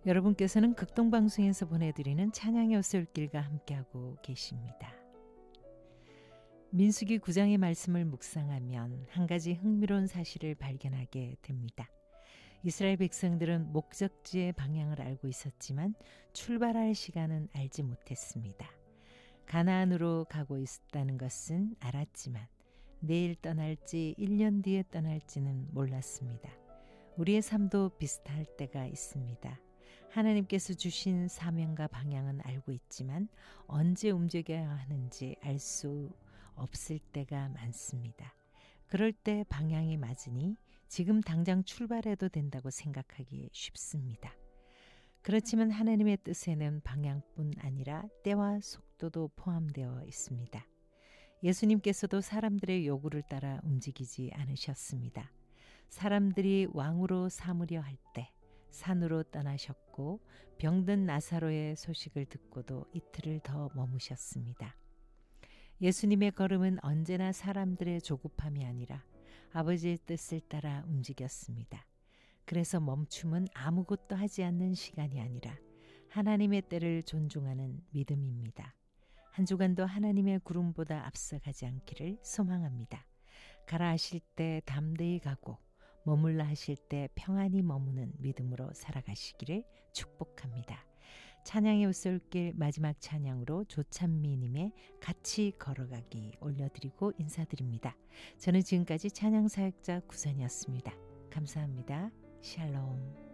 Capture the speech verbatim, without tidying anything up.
여러분께서는 극동방송에서 보내드리는 찬양의 오솔길과 함께하고 계십니다. 민수기 구 장의 말씀을 묵상하면 한 가지 흥미로운 사실을 발견하게 됩니다. 이스라엘 백성들은 목적지의 방향을 알고 있었지만 출발할 시간은 알지 못했습니다. 가나안으로 가고 있었다는 것은 알았지만 내일 떠날지 일 년 뒤에 떠날지는 몰랐습니다. 우리의 삶도 비슷할 때가 있습니다. 하나님께서 주신 사명과 방향은 알고 있지만 언제 움직여야 하는지 알 수 없을 때가 많습니다. 그럴 때 방향이 맞으니 지금 당장 출발해도 된다고 생각하기 쉽습니다. 그렇지만 하나님의 뜻에는 방향뿐 아니라 때와 속도도 포함되어 있습니다. 예수님께서도 사람들의 요구를 따라 움직이지 않으셨습니다. 사람들이 왕으로 삼으려 할 때 산으로 떠나셨고 병든 나사로의 소식을 듣고도 이틀을 더 머무셨습니다. 예수님의 걸음은 언제나 사람들의 조급함이 아니라 아버지의 뜻을 따라 움직였습니다. 그래서 멈춤은 아무것도 하지 않는 시간이 아니라 하나님의 때를 존중하는 믿음입니다. 한 주간도 하나님의 구름보다 앞서가지 않기를 소망합니다. 가라 하실 때 담대히 가고 머물라 하실 때 평안히 머무는 믿음으로 살아가시기를 축복합니다. 찬양의 오솔길 마지막 찬양으로 조찬미님의 같이 걸어가기 올려드리고 인사드립니다. 저는 지금까지 찬양사역자 구선이었습니다. 감사합니다. 샬롬.